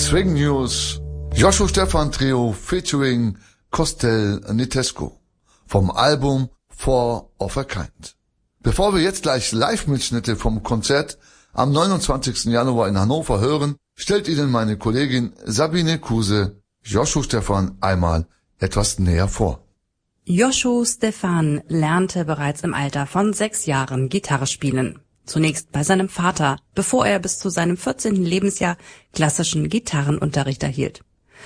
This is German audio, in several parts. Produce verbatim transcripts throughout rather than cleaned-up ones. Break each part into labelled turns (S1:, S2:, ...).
S1: Swing News, Joshua Stephan Trio featuring Costel Nitesco vom Album Four of a Kind. Bevor wir jetzt gleich Live-Mitschnitte vom Konzert am neunundzwanzigsten Januar in Hannover hören, stellt Ihnen meine Kollegin Sabine Kuse Joshua Stephan einmal etwas näher vor.
S2: Joshua Stephan lernte bereits im Alter von sechs Jahren Gitarre spielen. Zunächst bei seinem Vater, bevor er bis zu seinem vierzehnten Lebensjahr klassischen Gitarrenunterricht erhielt.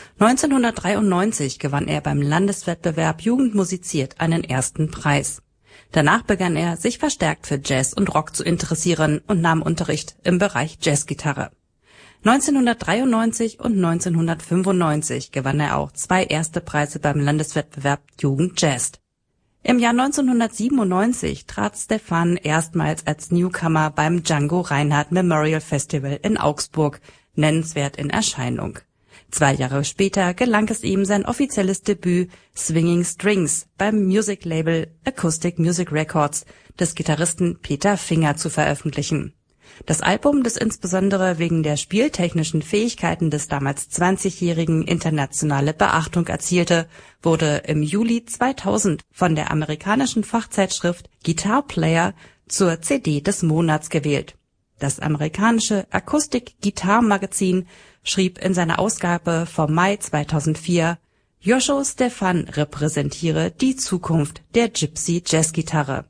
S2: neunzehnhundertdreiundneunzig gewann er beim Landeswettbewerb Jugend musiziert einen ersten Preis. Danach begann er, sich verstärkt für Jazz und Rock zu interessieren und nahm Unterricht im Bereich Jazzgitarre. neunzehnhundertdreiundneunzig und neunzehnhundertfünfundneunzig gewann er auch zwei erste Preise beim Landeswettbewerb Jugend Jazz. Im Jahr neunzehnhundertsiebenundneunzig trat Stephan erstmals als Newcomer beim Django Reinhardt Memorial Festival in Augsburg nennenswert in Erscheinung. Zwei Jahre später gelang es ihm, sein offizielles Debüt Swinging Strings beim Music-Label Acoustic Music Records des Gitarristen Peter Finger zu veröffentlichen. Das Album, das insbesondere wegen der spieltechnischen Fähigkeiten des damals zwanzigjährigen internationale Beachtung erzielte, wurde im Juli zweitausend von der amerikanischen Fachzeitschrift Guitar Player zur C D des Monats gewählt. Das amerikanische Akustik-Gitarre-Magazin schrieb in seiner Ausgabe vom Mai zweitausendvier, Joshua Stephan repräsentiere die Zukunft der Gypsy-Jazzgitarre.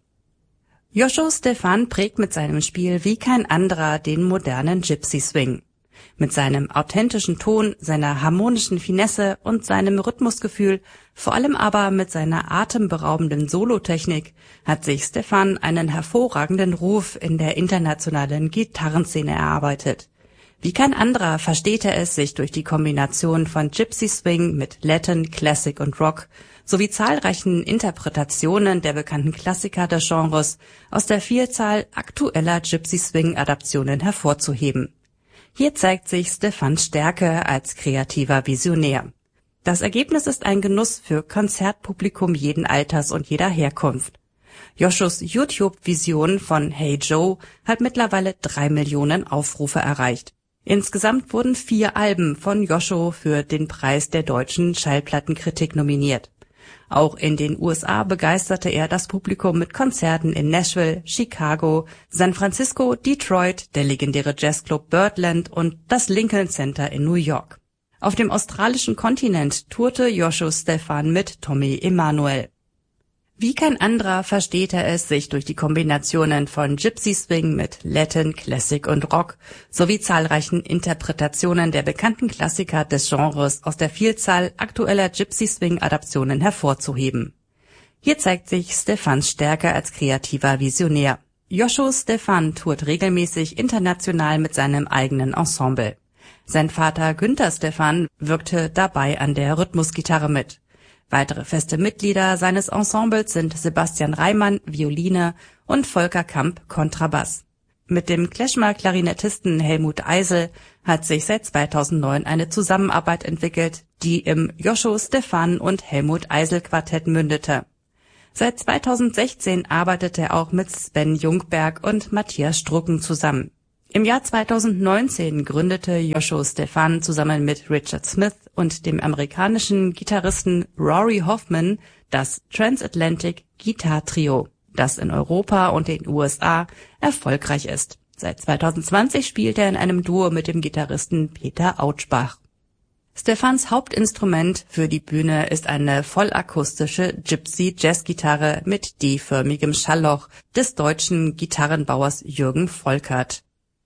S2: Joshua Stephan prägt mit seinem Spiel wie kein anderer den modernen Gypsy-Swing. Mit seinem authentischen Ton, seiner harmonischen Finesse und seinem Rhythmusgefühl, vor allem aber mit seiner atemberaubenden Solotechnik, hat sich Stephan einen hervorragenden Ruf in der internationalen Gitarrenszene erarbeitet. Wie kein anderer versteht er es, sich durch die Kombination von Gypsy Swing mit Latin, Classic und Rock sowie zahlreichen Interpretationen der bekannten Klassiker des Genres aus der Vielzahl aktueller Gypsy Swing-Adaptionen hervorzuheben. Hier zeigt sich Stephans Stärke als kreativer Visionär. Das Ergebnis ist ein Genuss für Konzertpublikum jeden Alters und jeder Herkunft. Joshuas YouTube-Vision von Hey Joe hat mittlerweile drei Millionen Aufrufe erreicht. Insgesamt wurden vier Alben von Joshua für den Preis der deutschen Schallplattenkritik nominiert. Auch in den U S A begeisterte er das Publikum mit Konzerten in Nashville, Chicago, San Francisco, Detroit, der legendäre Jazzclub Birdland und das Lincoln Center in New York. Auf dem australischen Kontinent tourte Joshua Stephan mit Tommy Emmanuel. Wie kein anderer versteht er es, sich durch die Kombinationen von Gypsy Swing mit Latin, Classic und Rock sowie zahlreichen Interpretationen der bekannten Klassiker des Genres aus der Vielzahl aktueller Gypsy Swing-Adaptionen hervorzuheben. Hier zeigt sich Stephans Stärke als kreativer Visionär. Joshua Stephan tourt regelmäßig international mit seinem eigenen Ensemble. Sein Vater Günther Stephan wirkte dabei an der Rhythmusgitarre mit. Weitere feste Mitglieder seines Ensembles sind Sebastian Reimann, Violine und Volker Kamp, Kontrabass. Mit dem Klezmer-Klarinettisten Helmut Eisel hat sich seit zweitausendneun eine Zusammenarbeit entwickelt, die im Joshua Stephan und Helmut Eisel Quartett mündete. Seit zweitausendsechzehn arbeitet er auch mit Sven Jungberg und Matthias Strucken zusammen. Im Jahr zweitausendneunzehn gründete Joshua Stephan zusammen mit Richard Smith und dem amerikanischen Gitarristen Rory Hoffman das Transatlantic Guitar Trio, das in Europa und den U S A erfolgreich ist. Seit zweitausendzwanzig spielt er in einem Duo mit dem Gitarristen Peter Autschbach. Stephans Hauptinstrument für die Bühne ist eine vollakustische Gypsy-Jazzgitarre mit D-förmigem Schallloch des deutschen Gitarrenbauers Jürgen Volkert.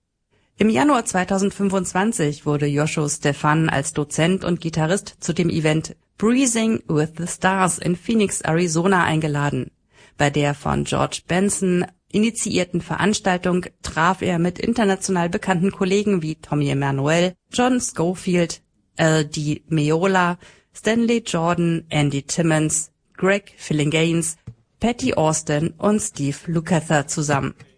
S2: Im Januar zweitausendfünfundzwanzig wurde Joshua Stephan als Dozent und Gitarrist zu dem Event Breezing with the Stars in Phoenix, Arizona eingeladen. Bei der von George Benson initiierten Veranstaltung traf er mit international bekannten Kollegen wie Tommy Emmanuel, John Scofield, L D Meola, Stanley Jordan, Andy Timmons, Greg Phillinganes, Patty Austin und Steve Lukather zusammen.